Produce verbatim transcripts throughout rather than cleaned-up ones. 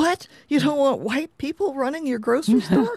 What? You don't want white people running your grocery store?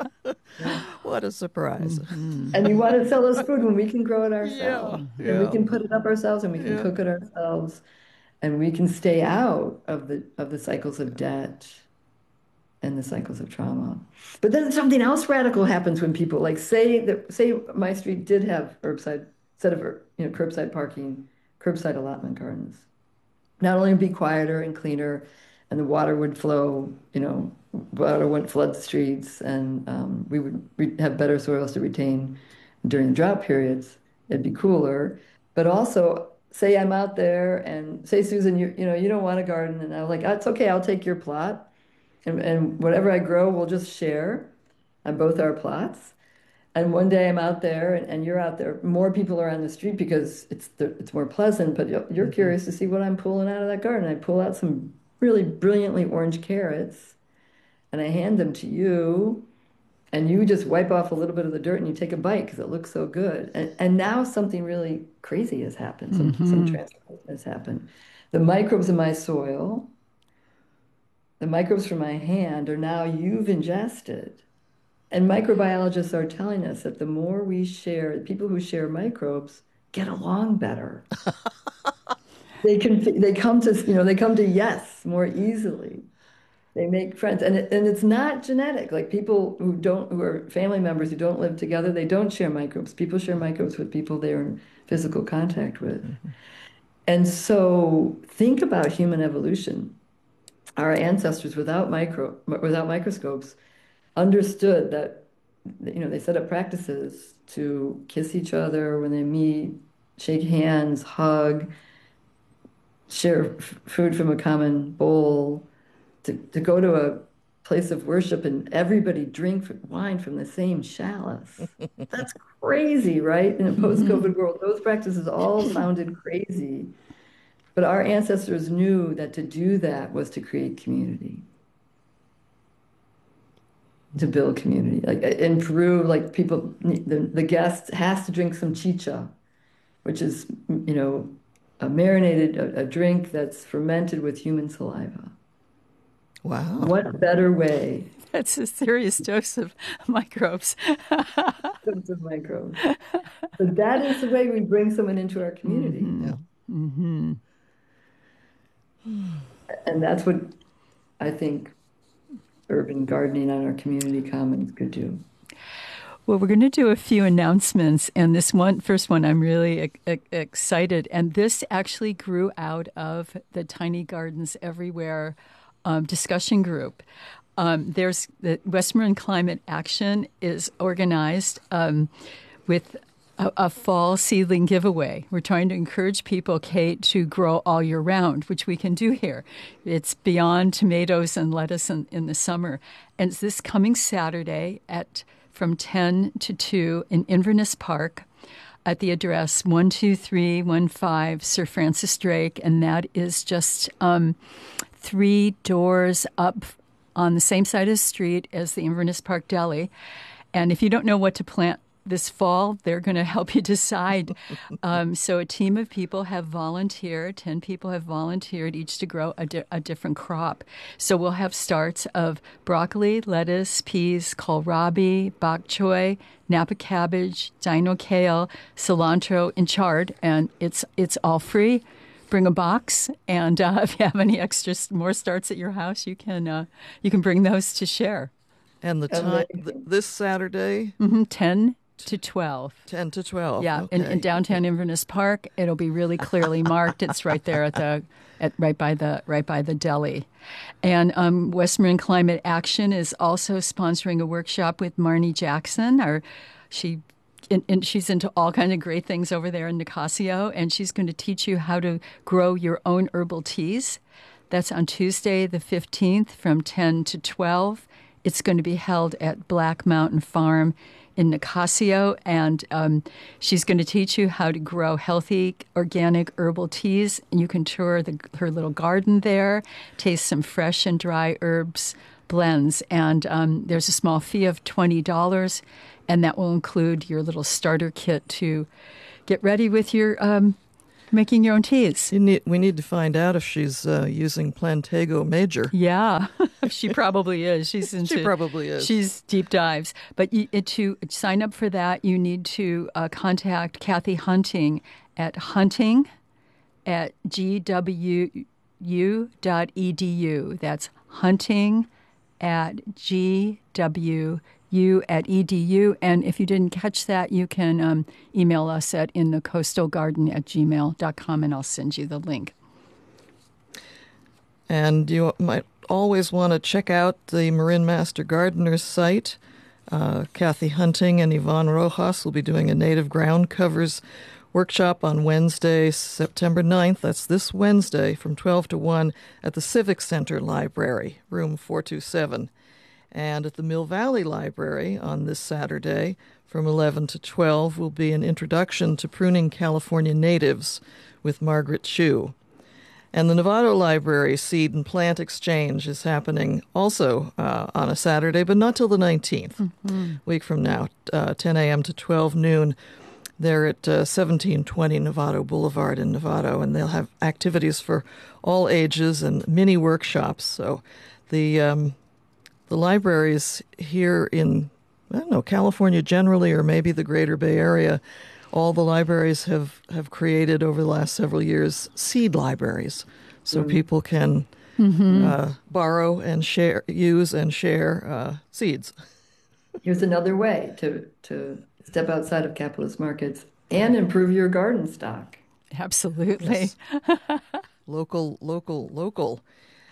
What a surprise. Mm-hmm. And you want to sell us food when we can grow it ourselves. Yeah, And we yeah. can put it up ourselves and we can Yeah. cook it ourselves. And we can stay out of the of the cycles of debt and the cycles of trauma. But then something else radical happens when people like say that say my street did have curbside instead of you know curbside parking, curbside allotment gardens. Not only would it be quieter and cleaner, and the water would flow, you know, water wouldn't flood the streets, and um, we would re have better soils to retain during the drought periods. It'd be cooler, but also say I'm out there and say, Susan, you you know, you don't want a garden, and I'm like, oh, it's okay, I'll take your plot. And, and whatever I grow, we'll just share on both our plots. And one day I'm out there and, and you're out there. More people are on the street because it's the, it's more pleasant, but you're, you're curious to see what I'm pulling out of that garden. I pull out some really brilliantly orange carrots and I hand them to you. And you just wipe off a little bit of the dirt and you take a bite because it looks so good. And, and now something really crazy has happened. Some, Mm-hmm. some transformation has happened. The microbes in my soil, the microbes from my hand are now you've ingested. And microbiologists are telling us that the more we share, people who share microbes get along better. They can, they come to, you know, they come to yes more easily. They make friends, and it, and it's not genetic. Like people who don't, who are family members who don't live together, they don't share microbes. People share microbes with people they're in physical contact with. Mm-hmm. And so think about human evolution. Our ancestors, without micro, without microscopes, understood that, you know, they set up practices to kiss each other when they meet, shake hands, hug, share food from a common bowl, to, to go to a place of worship and everybody drink wine from the same chalice. That's crazy, right? In a post-COVID world, those practices all sounded crazy. But our ancestors knew that to do that was to create community, to build community. Like in Peru, like people, the, the guest has to drink some chicha, which is, you know, a marinated, a, a drink that's fermented with human saliva. Wow. What better way? That's a serious dose of microbes. Dose of microbes. But that is the way we bring someone into our community. Mm-hmm. Yeah. Mm-hmm. And that's what I think urban gardening on our community commons could do. Well, we're going to do a few announcements, and this one, first one, I'm really e- excited. And this actually grew out of the Tiny Gardens Everywhere um, discussion group. Um, there's the Westmoreland Climate Action is organized um, with a, a fall seedling giveaway. We're trying to encourage people, Kate, to grow all year round, which we can do here. It's beyond tomatoes and lettuce in, in the summer. And it's this coming Saturday at from ten to two in Inverness Park at the address one two three one five Sir Francis Drake. And that is just um, three doors up on the same side of the street as the Inverness Park Deli. And if you don't know what to plant this fall, they're going to help you decide. Um, so a team of people have volunteered, ten people have volunteered each to grow a, di- a different crop. So we'll have starts of broccoli, lettuce, peas, kohlrabi, bok choy, Napa cabbage, dino kale, cilantro, and chard. And it's it's all free. Bring a box, and uh, if you have any extra more starts at your house, you can uh, you can bring those to share. And the time th- this Saturday, mm-hmm, ten to twelve. Ten to twelve. Yeah, okay. in, in downtown Inverness Park, it'll be really clearly marked. It's right there at the at right by the right by the deli. And um, Westmoreland Climate Action is also sponsoring a workshop with Marnie Jackson. Our she. And, and she's into all kinds of great things over there in Nicasio, and she's going to teach you how to grow your own herbal teas. That's on Tuesday the fifteenth from ten to twelve. It's going to be held at Black Mountain Farm in Nicasio, and um, she's going to teach you how to grow healthy, organic herbal teas. And you can tour the, her little garden there, taste some fresh and dry herbs blends, and um, there's a small fee of twenty dollars. And that will include your little starter kit to get ready with your um, Making your own teas. You need, we need to find out if she's uh, using Plantago Major. Yeah, she probably is. She's into, She probably is. She's deep dives. But you, to sign up for that, you need to uh, contact Kathy Hunting at hunting at g w u dot e d u. That's hunting at g w u at edu. And if you didn't catch that, you can um, email us at inthecoastalgarden at gmail dot com, and I'll send you the link. And you might always want to check out the Marin Master Gardeners site. Uh, Kathy Hunting and Yvonne Rojas will be doing a native ground covers workshop on Wednesday, September ninth. That's this Wednesday from twelve to one at the Civic Center Library, room four two seven. And at the Mill Valley Library on this Saturday from eleven to twelve will be an introduction to pruning California natives with Margaret Chu. And the Novato Library Seed and Plant Exchange is happening also uh, on a Saturday, but not till the nineteenth, mm-hmm. week from now, uh, ten a.m. to twelve noon. They're at uh, seventeen twenty Novato Boulevard in Novato, and they'll have activities for all ages and mini workshops. So the um, the libraries here in, I don't know, California generally, or maybe the greater Bay Area, all the libraries have, have created over the last several years seed libraries. So mm. people can mm-hmm. uh, borrow and share, use and share uh, seeds. Here's another way to, to step outside of capitalist markets and improve your garden stock. Absolutely. Yes. local, local, local.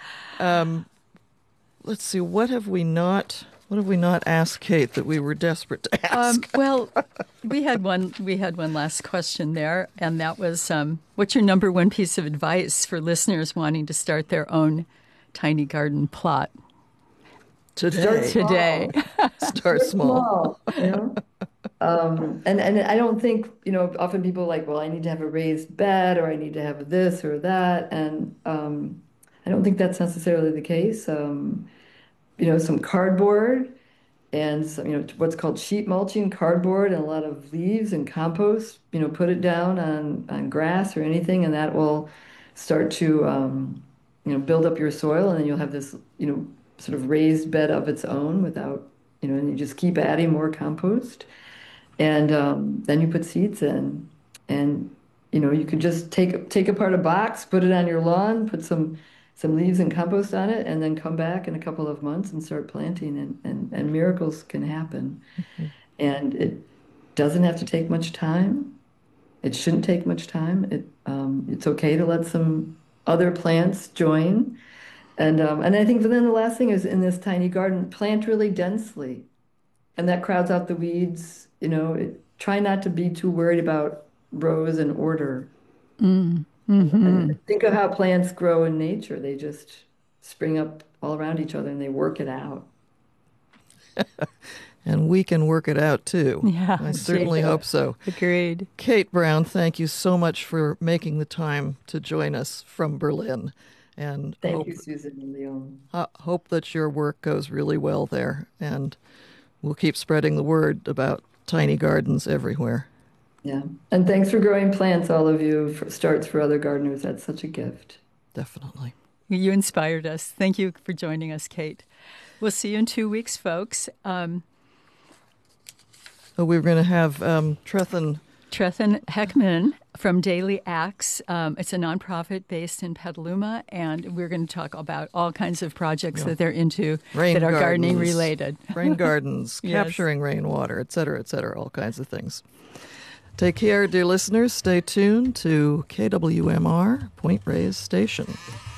Um, let's see, what have we not... What have we not asked Kate that we were desperate to ask? Um, well, we had one. We had one last question there, and that was, um, "What's your number one piece of advice for listeners wanting to start their own tiny garden plot today?" Start today, start small. small you know? um, and and I don't think you know. Often people are like, well, I need to have a raised bed, or I need to have this or that, and um, I don't think that's necessarily the case. Um, you know, some cardboard and some, you know, what's called sheet mulching, cardboard and a lot of leaves and compost, you know, put it down on, on grass or anything, and that will start to, um, you know, build up your soil, and then you'll have this, you know, sort of raised bed of its own without, you know, and you just keep adding more compost. And um, then you put seeds in, and, you know, you could just take, take apart a box, put it on your lawn, put some some leaves and compost on it, and then come back in a couple of months and start planting, and, and, and miracles can happen. Mm-hmm. And it doesn't have to take much time. It shouldn't take much time. It um, it's okay to let some other plants join. And um, and I think then the last thing is, in this tiny garden, plant really densely. And that crowds out the weeds. You know, it, try not to be too worried about rows and order. Mm. Mm-hmm. And think of how plants grow in nature. They just spring up all around each other and they work it out. And we can work it out too. Yeah, I certainly yeah. hope so. Agreed. Kate Brown, thank you so much for making the time to join us from Berlin. And thank hope, you, Susan and Leon. Uh, hope that your work goes really well there. And we'll keep spreading the word about tiny gardens everywhere. Yeah. And thanks for growing plants, all of you, for starts for other gardeners. That's such a gift. Definitely. You inspired us. Thank you for joining us, Kate. We'll see you in two weeks, folks. Um, oh, we're going to have um, Trethen. Trethen Heckman from Daily Acts. Um, it's a nonprofit based in Petaluma, and we're going to talk about all kinds of projects yeah. that they're into rain that are gardens, gardening related. Rain gardens, Yes. capturing rainwater, et cetera, et cetera, all kinds of things. Take care, dear listeners. Stay tuned to K W M R, Point Reyes Station.